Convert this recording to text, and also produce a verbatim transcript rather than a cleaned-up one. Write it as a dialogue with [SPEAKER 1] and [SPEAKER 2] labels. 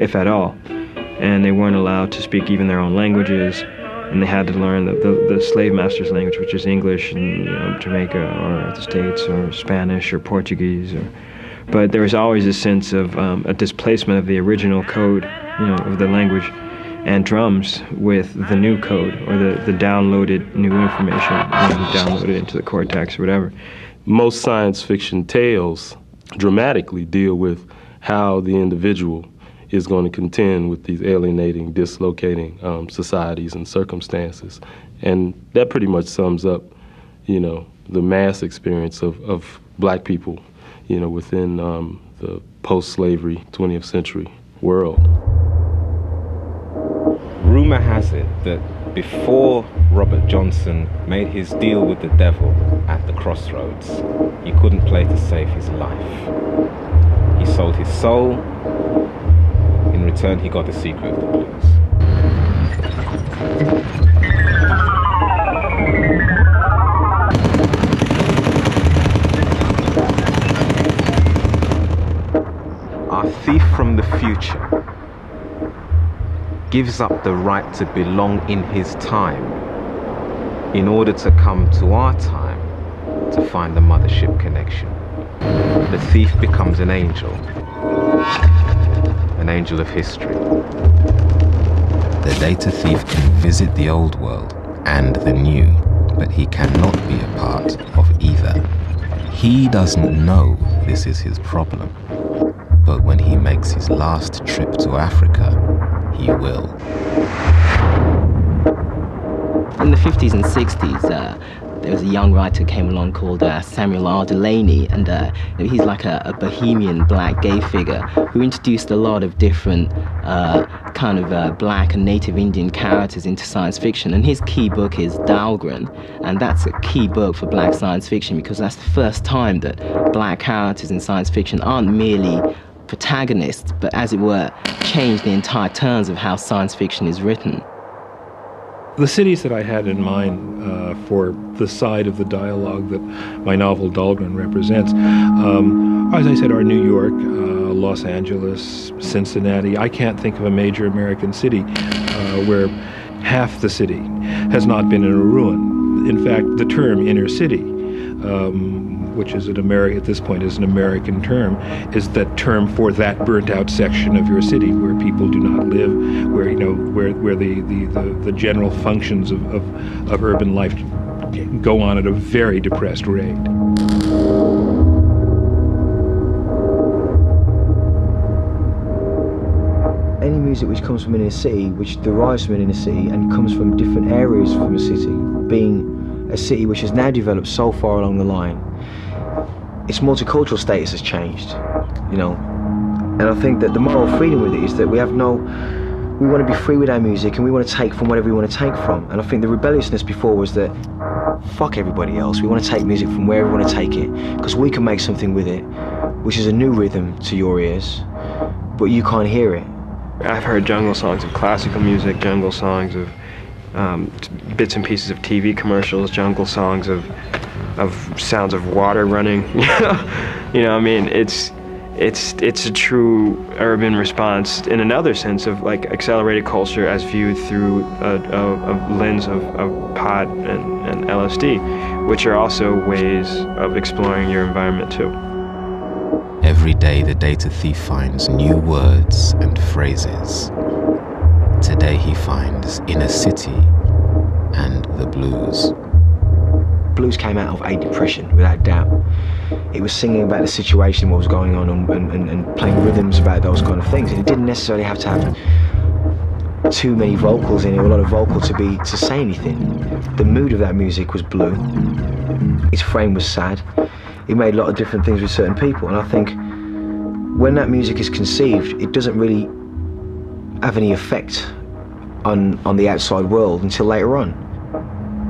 [SPEAKER 1] if at all. And they weren't allowed to speak even their own languages, and they had to learn the, the, the slave master's language, which is English in you know, Jamaica or the States, or Spanish or Portuguese. Or, but there was always a sense of um, a displacement of the original code, you know, of the language and drums with the new code, or the, the downloaded new information, you know, downloaded into the cortex or whatever.
[SPEAKER 2] Most science fiction tales dramatically deal with how the individual is going to contend with these alienating, dislocating um, societies and circumstances. And that pretty much sums up, you know, the mass experience of, of black people, you know, within um, the post-slavery twentieth century world.
[SPEAKER 3] Rumor has it that before Robert Johnson made his deal with the devil at the crossroads, he couldn't play to save his life. He sold his soul. In return, he got the secret of the blues. Our thief from the future gives up the right to belong in his time in order to come to our time to find the mothership connection. The thief becomes an angel, an angel of history.
[SPEAKER 4] The data thief can visit the old world and the new, but he cannot be a part of either. He doesn't know this is his problem, but when he makes his last trip to Africa, he will.
[SPEAKER 5] In the fifties and sixties, uh, there was a young writer came along called uh, Samuel R. Delany, and uh, he's like a, a bohemian black gay figure who introduced a lot of different uh, kind of uh, black and native Indian characters into science fiction. And his key book is Dahlgren, and that's a key book for black science fiction because that's the first time that black characters in science fiction aren't merely protagonists, but as it were, change the entire terms of how science fiction is written.
[SPEAKER 6] The cities that I had in mind uh, for the side of the dialogue that my novel Dahlgren represents, um, as I said, are New York, uh, Los Angeles, Cincinnati. I can't think of a major American city uh, where half the city has not been in a ruin. In fact, the term inner city, um, which is an Ameri- at this point is an American term, is that term for that burnt-out section of your city where people do not live, where you know where where the the, the, the general functions of, of, of urban life go on at a very depressed rate.
[SPEAKER 7] Any music which comes from an inner city, which derives from an inner city and comes from different areas from a city, being a city which has now developed so far along the line, its multicultural status has changed, you know. And I think that the moral freedom with it is that we have no, we want to be free with our music and we want to take from whatever we want to take from. And I think the rebelliousness before was that, fuck everybody else, we want to take music from wherever we want to take it, because we can make something with it, which is a new rhythm to your ears, but you can't hear it.
[SPEAKER 1] I've heard jungle songs of classical music, jungle songs of um, bits and pieces of T V commercials, jungle songs of of sounds of water running. You know, I mean, it's it's it's a true urban response in another sense of like accelerated culture as viewed through a, a, a lens of, of pot and, and L S D, which are also ways of exploring your environment too.
[SPEAKER 4] Every day the data thief finds new words and phrases. Today he finds inner city and the blues.
[SPEAKER 7] Blues came out of a depression, without doubt. It was singing about the situation, what was going on, and, and, and playing rhythms about those kind of things. And it didn't necessarily have to have too many vocals in it, or a lot of vocal to be to say anything. The mood of that music was blue. Its frame was sad. It made a lot of different things with certain people. And I think when that music is conceived, it doesn't really have any effect on, on the outside world until later on.